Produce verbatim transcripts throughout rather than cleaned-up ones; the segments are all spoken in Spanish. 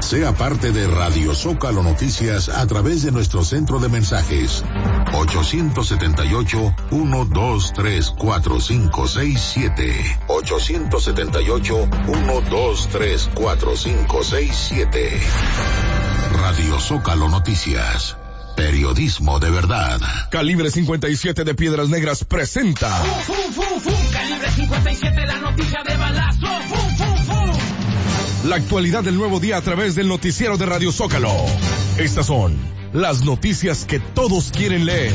Sea parte de Radio Zócalo Noticias a través de nuestro centro de mensajes ochocientos setenta y ocho, ciento veintitrés, cuarenta y cinco sesenta y siete. ochocientos setenta y ocho, ciento veintitrés, cuarenta y cinco sesenta y siete. Radio Zócalo Noticias. Periodismo de verdad. Calibre cincuenta y siete de Piedras Negras presenta. ¡Fum, fum, fum, fum! Calibre cincuenta y siete, la noticia de balazo. ¡Fum, fum, fum! La actualidad del nuevo día a través del noticiero de Radio Zócalo. Estas son las noticias que todos quieren leer.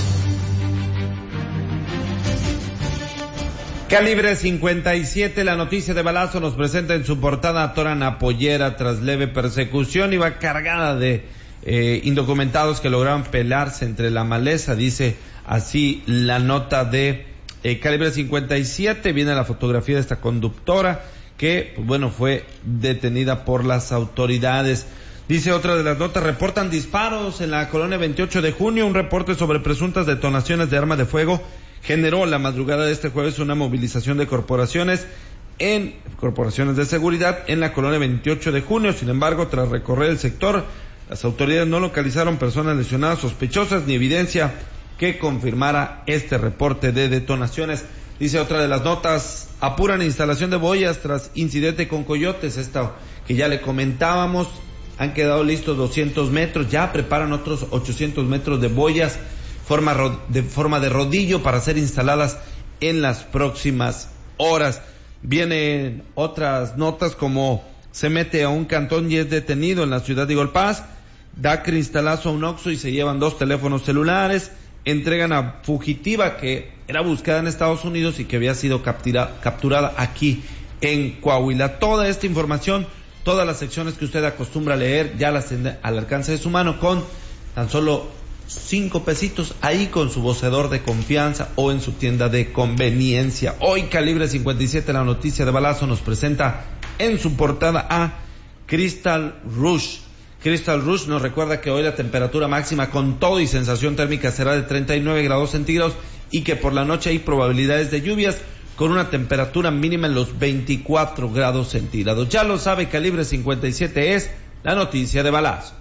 Calibre cincuenta y siete, la noticia de balazo nos presenta en su portada a Tora Napoyera tras leve persecución. Iba cargada de eh, indocumentados que lograron pelarse entre la maleza, dice así la nota de eh, Calibre cincuenta y siete. Viene la fotografía de esta conductora que, pues bueno, fue detenida por las autoridades. Dice otra de las notas, reportan disparos en la colonia veintiocho de junio. Un reporte sobre presuntas detonaciones de arma de fuego generó la madrugada de este jueves una movilización de corporaciones en corporaciones de seguridad en la colonia veintiocho de junio. Sin embargo, tras recorrer el sector, las autoridades no localizaron personas lesionadas sospechosas ni evidencia que confirmara este reporte de detonaciones. Dice otra de las notas, apuran instalación de boyas tras incidente con coyotes. Esta que ya le comentábamos, han quedado listos doscientos metros, ya preparan otros ochocientos metros de boyas forma ro- de forma de rodillo para ser instaladas en las próximas horas. Vienen otras notas como se mete a un cantón y es detenido en la ciudad de Golpaz, da cristalazo a un Oxxo y se llevan dos teléfonos celulares, entregan a fugitiva que era buscada en Estados Unidos y que había sido captura, capturada aquí en Coahuila. Toda esta información, todas las secciones que usted acostumbra a leer, ya las tiene al alcance de su mano con tan solo cinco pesitos ahí con su vocedor de confianza o en su tienda de conveniencia. Hoy Calibre cincuenta y siete, la noticia de balazo, nos presenta en su portada a Crystal Rush. Crystal Rush nos recuerda que hoy la temperatura máxima con todo y sensación térmica será de treinta y nueve grados centígrados y que por la noche hay probabilidades de lluvias con una temperatura mínima en los veinticuatro grados centígrados. Ya lo sabe, Calibre cincuenta y siete es la noticia de balazo.